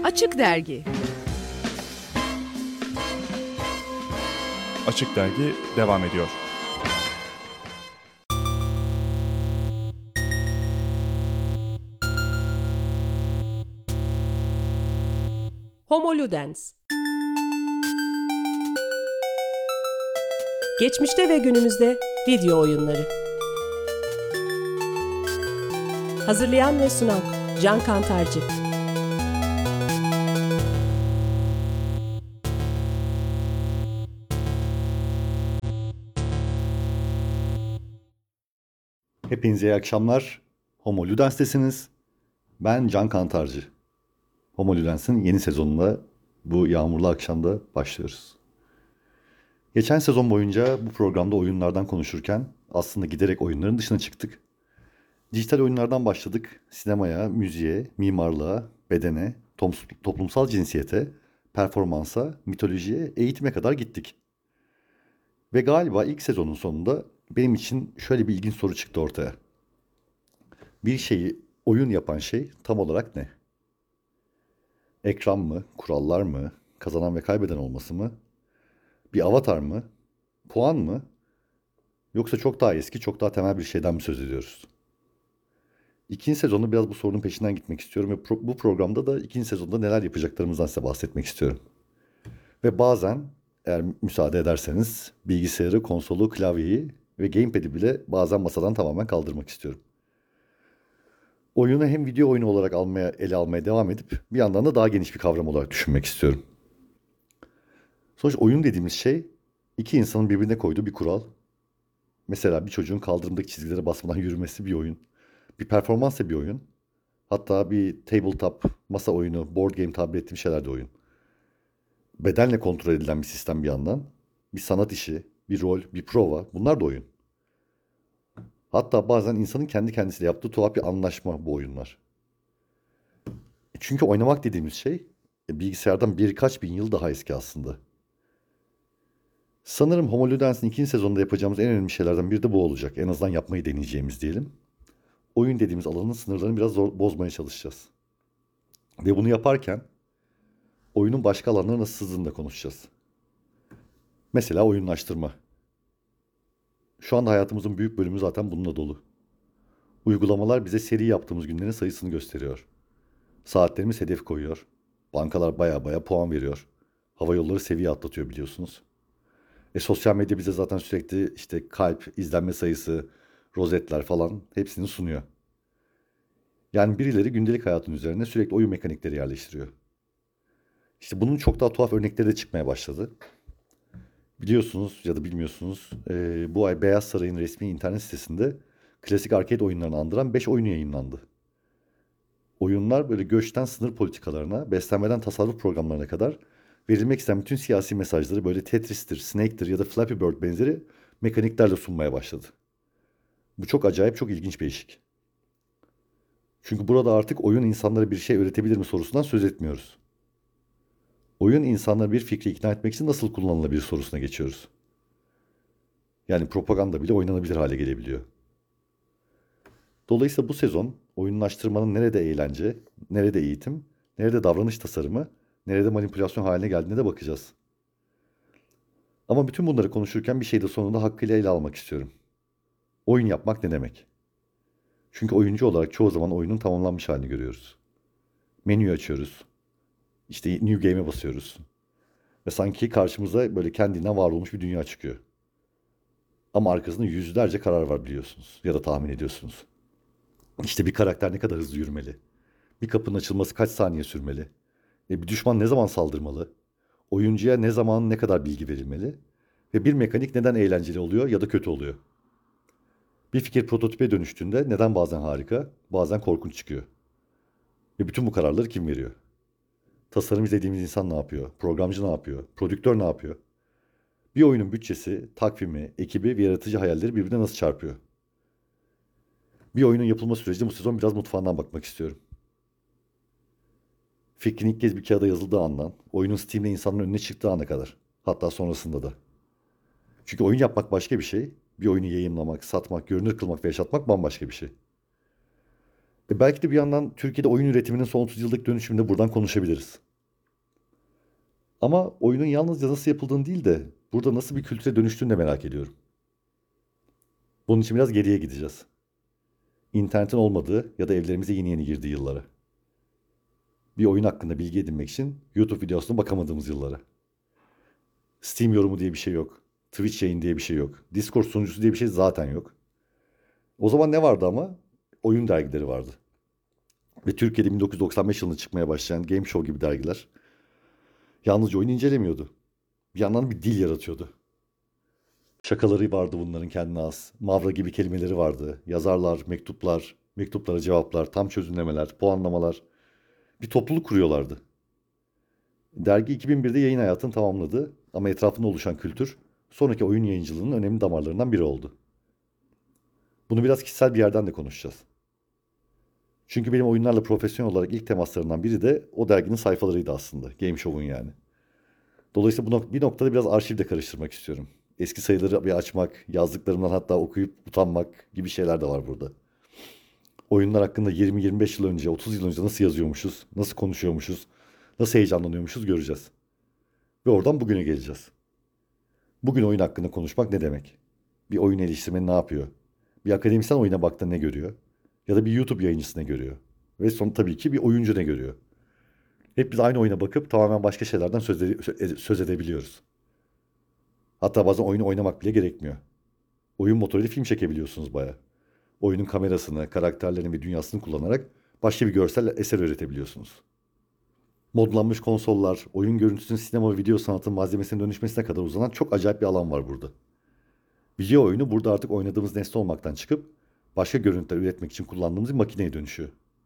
Açık Dergi. Açık Dergi devam ediyor. Homo Ludens. Geçmişte ve günümüzde video oyunları. Hazırlayan ve sunan Can Kantarcı. Hepinize iyi akşamlar. Homo Ludens'tesiniz. Ben Can Kantarcı. Homo Ludens'in yeni sezonunda bu yağmurlu akşamda başlıyoruz. Geçen sezon boyunca bu programda oyunlardan konuşurken aslında giderek oyunların dışına çıktık. Dijital oyunlardan başladık. Sinemaya, müziğe, mimarlığa, bedene, toplumsal cinsiyete, performansa, mitolojiye, eğitime kadar gittik. Ve galiba ilk sezonun sonunda benim için şöyle bir ilginç soru çıktı ortaya. Bir şeyi oyun yapan şey tam olarak ne? Ekran mı, kurallar mı, kazanan ve kaybeden olması mı, bir avatar mı, puan mı, yoksa çok daha eski, çok daha temel bir şeyden mi söz ediyoruz? İkinci sezonda biraz bu sorunun peşinden gitmek istiyorum ve bu programda da ikinci sezonda neler yapacaklarımızdan size bahsetmek istiyorum. Ve bazen, eğer müsaade ederseniz, bilgisayarı, konsolu, klavyeyi ve gamepad'i bile bazen masadan tamamen kaldırmak istiyorum. Oyunu hem video oyunu olarak ele almaya devam edip bir yandan da daha geniş bir kavram olarak düşünmek istiyorum. Sonuçta oyun dediğimiz şey iki insanın birbirine koyduğu bir kural. Mesela bir çocuğun kaldırımdaki çizgilere basmadan yürümesi bir oyun. Bir performans da bir oyun. Hatta bir tabletop, masa oyunu, board game tabir ettiğim şeyler de oyun. Bedenle kontrol edilen bir sistem bir yandan. Bir sanat işi, bir rol, bir prova, bunlar da oyun. Hatta bazen insanın kendi kendisiyle yaptığı tuhaf bir anlaşma bu oyunlar. Çünkü oynamak dediğimiz şey bilgisayardan birkaç bin yıl daha eski aslında. Sanırım Homo Ludens'in ikinci sezonunda yapacağımız en önemli şeylerden biri de bu olacak. En azından yapmayı deneyeceğimiz diyelim. Oyun dediğimiz alanın sınırlarını biraz bozmaya çalışacağız. Ve bunu yaparken oyunun başka alanlarına nasıl sızdığını da konuşacağız. Mesela oyunlaştırma. Şu anda hayatımızın büyük bölümü zaten bununla dolu. Uygulamalar bize seri yaptığımız günlerin sayısını gösteriyor. Saatlerimiz hedef koyuyor. Bankalar baya puan veriyor. Hava yolları seviye atlatıyor biliyorsunuz. Sosyal medya bize zaten sürekli işte kalp, izlenme sayısı, rozetler falan hepsini sunuyor. Yani birileri gündelik hayatın üzerine sürekli oyun mekanikleri yerleştiriyor. İşte bunun çok daha tuhaf örnekleri de çıkmaya başladı. Biliyorsunuz ya da bilmiyorsunuz bu ay Beyaz Saray'ın resmi internet sitesinde klasik arcade oyunlarını andıran 5 oyun yayınlandı. Oyunlar böyle göçten sınır politikalarına, beslenmeden tasarruf programlarına kadar verilmek istenen bütün siyasi mesajları böyle Tetris'tir, Snake'tir ya da Flappy Bird benzeri mekaniklerle sunmaya başladı. Bu çok acayip, çok ilginç bir eşik. Çünkü burada artık oyun insanlara bir şey öğretebilir mi sorusundan söz etmiyoruz. Oyun insanları bir fikri ikna etmek için nasıl kullanılabilir sorusuna geçiyoruz. Yani propaganda bile oynanabilir hale gelebiliyor. Dolayısıyla bu sezon oyunlaştırmanın nerede eğlence, nerede eğitim, nerede davranış tasarımı, nerede manipülasyon haline geldiğine de bakacağız. Ama bütün bunları konuşurken bir şey de sonunda hakkıyla ele almak istiyorum. Oyun yapmak ne demek? Çünkü oyuncu olarak çoğu zaman oyunun tamamlanmış halini görüyoruz. Menüyü açıyoruz. İşte New Game'e basıyoruz. Ve sanki karşımıza böyle kendinden var olmuş bir dünya çıkıyor. Ama arkasında yüzlerce karar var biliyorsunuz. Ya da tahmin ediyorsunuz. İşte bir karakter ne kadar hızlı yürümeli? Bir kapının açılması kaç saniye sürmeli? Bir düşman ne zaman saldırmalı? Oyuncuya ne zaman ne kadar bilgi verilmeli? Ve bir mekanik neden eğlenceli oluyor ya da kötü oluyor? Bir fikir prototipe dönüştüğünde neden bazen harika, bazen korkunç çıkıyor? Ve bütün bu kararları kim veriyor? Tasarımcı dediğimiz insan ne yapıyor? Programcı ne yapıyor? Prodüktör ne yapıyor? Bir oyunun bütçesi, takvimi, ekibi ve yaratıcı hayalleri birbirine nasıl çarpıyor? Bir oyunun yapılma sürecinde bu sezon biraz mutfağından bakmak istiyorum. Fikrin ilk kez bir kağıda yazıldığı andan, oyunun Steam'de insanların önüne çıktığı ana kadar. Hatta sonrasında da. Çünkü oyun yapmak başka bir şey. Bir oyunu yayınlamak, satmak, görünür kılmak ve yaşatmak bambaşka bir şey. Belki de bir yandan Türkiye'de oyun üretiminin son 30 yıllık dönüşümünde buradan konuşabiliriz. Ama oyunun yalnızca nasıl yapıldığını değil de burada nasıl bir kültüre dönüştüğünü de merak ediyorum. Bunun için biraz geriye gideceğiz. İnternetin olmadığı ya da evlerimize yeni yeni girdiği yıllara. Bir oyun hakkında bilgi edinmek için YouTube videosuna bakamadığımız yıllara. Steam yorumu diye bir şey yok. Twitch yayın diye bir şey yok. Discord sunucusu diye bir şey zaten yok. O zaman ne vardı ama? Oyun dergileri vardı. Ve Türkiye'de 1995 yılında çıkmaya başlayan Game Show gibi dergiler yalnızca oyun incelemiyordu. Bir yandan bir dil yaratıyordu. Şakaları vardı bunların kendine has. Mavra gibi kelimeleri vardı. Yazarlar, mektuplar, mektuplara cevaplar, tam çözümlemeler, puanlamalar. Bir topluluk kuruyorlardı. Dergi 2001'de yayın hayatını tamamladı ama etrafında oluşan kültür sonraki oyun yayıncılığının önemli damarlarından biri oldu. Bunu biraz kişisel bir yerden de konuşacağız. Çünkü benim oyunlarla profesyonel olarak ilk temaslarından biri de o derginin sayfalarıydı aslında. Game Show'un yani. Dolayısıyla bir noktada biraz arşivde karıştırmak istiyorum. Eski sayıları bir açmak, yazdıklarımdan hatta okuyup utanmak gibi şeyler de var burada. Oyunlar hakkında 20-25 yıl önce, 30 yıl önce nasıl yazıyormuşuz, nasıl konuşuyormuşuz, nasıl heyecanlanıyormuşuz göreceğiz. Ve oradan bugüne geleceğiz. Bugün oyun hakkında konuşmak ne demek? Bir oyun eleştirmeni ne yapıyor? Bir akademisyen oyuna baktığında ne görüyor? Ya da bir YouTube yayıncısı ne görüyor? Ve son tabii ki bir oyuncu ne görüyor? Hep biz aynı oyuna bakıp tamamen başka şeylerden söz edebiliyoruz. Hatta bazen oyunu oynamak bile gerekmiyor. Oyun motoruyla film çekebiliyorsunuz baya. Oyunun kamerasını, karakterlerini ve dünyasını kullanarak başka bir görsel eser üretebiliyorsunuz. Modlanmış konsollar, oyun görüntüsünün sinema ve video sanatı malzemesine dönüşmesine kadar uzanan çok acayip bir alan var burada. Video oyunu burada artık oynadığımız nesne olmaktan çıkıp başka görüntüler üretmek için kullandığımız bir makineye dönüşüyor.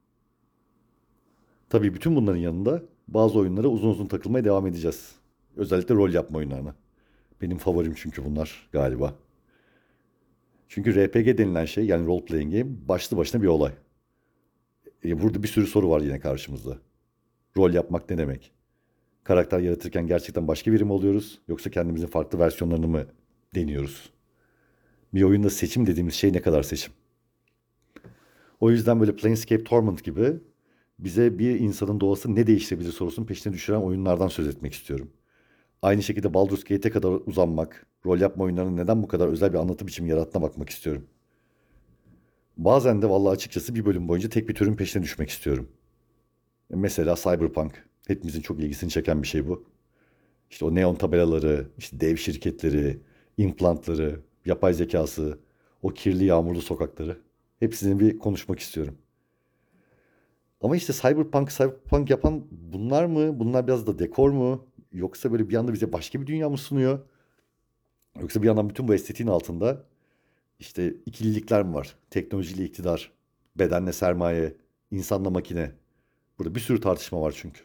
Tabii bütün bunların yanında bazı oyunlara uzun uzun takılmaya devam edeceğiz. Özellikle rol yapma oyunlarına. Benim favorim çünkü bunlar galiba. Çünkü RPG denilen şey yani role playing game başlı başına bir olay. Burada bir sürü soru var yine karşımızda. Rol yapmak ne demek? Karakter yaratırken gerçekten başka biri mi oluyoruz yoksa kendimizin farklı versiyonlarını mı deniyoruz? Bir oyunda seçim dediğimiz şey ne kadar seçim? O yüzden böyle Planescape Torment gibi bize bir insanın doğası ne değiştirebilir sorusunun peşine düşüren oyunlardan söz etmek istiyorum. Aynı şekilde Baldur's Gate'e kadar uzanmak, rol yapma oyunlarının neden bu kadar özel bir anlatı biçimi yarattığına bakmak istiyorum. Bazen de vallahi açıkçası bir bölüm boyunca tek bir türün peşine düşmek istiyorum. Mesela Cyberpunk. Hepimizin çok ilgisini çeken bir şey bu. İşte o neon tabelaları, işte dev şirketleri, implantları, yapay zekası, o kirli yağmurlu sokakları. Hepsini bir konuşmak istiyorum. Ama işte Cyberpunk yapan bunlar mı? Bunlar biraz da dekor mu? Yoksa böyle bir anda bize başka bir dünya mı sunuyor? Yoksa bir yandan bütün bu estetiğin altında işte ikililikler mi var? Teknolojiyle iktidar, bedenle sermaye, insanla makine. Burada bir sürü tartışma var çünkü.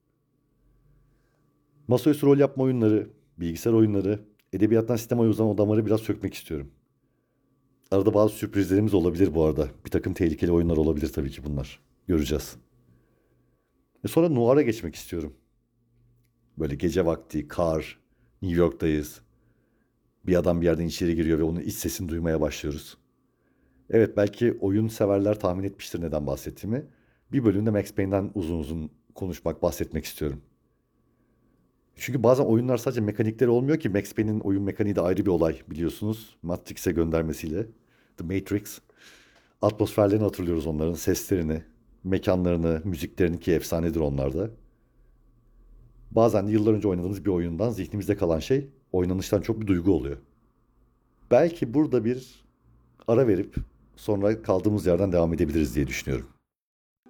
Masaüstü rol yapma oyunları, bilgisayar oyunları, edebiyattan sinemaya uzanan o damarı biraz sökmek istiyorum. Arada bazı sürprizlerimiz olabilir bu arada. Bir takım tehlikeli oyunlar olabilir tabii ki bunlar. Göreceğiz. Sonra noir'a geçmek istiyorum. Böyle gece vakti, kar, New York'tayız. Bir adam bir yerden içeri giriyor ve onun iç sesini duymaya başlıyoruz. Evet belki oyun severler tahmin etmiştir neden bahsettiğimi. Bir bölümde Max Payne'den uzun uzun konuşmak, bahsetmek istiyorum. Çünkü bazen oyunlar sadece mekanikleri olmuyor ki Max Payne'in oyun mekaniği de ayrı bir olay biliyorsunuz. Matrix'e göndermesiyle. The Matrix. Atmosferlerini hatırlıyoruz onların, seslerini, mekanlarını, müziklerini ki efsanedir onlarda. Bazen de yıllar önce oynadığımız bir oyundan zihnimizde kalan şey oynanıştan çok bir duygu oluyor. Belki burada bir ara verip sonra kaldığımız yerden devam edebiliriz diye düşünüyorum.